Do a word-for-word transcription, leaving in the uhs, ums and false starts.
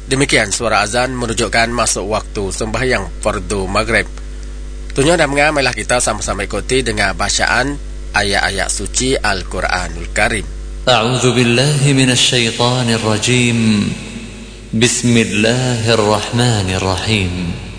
Demikian suara azan menunjukkan masuk waktu sembahyang fardu maghrib. Tunya dan menga, marilah kita sama-sama ikuti dengan bacaan ayat-ayat suci Al-Quranul Karim. A'udzu billahi minasy syaithanir rajim. Bismillahirrahmanirrahim.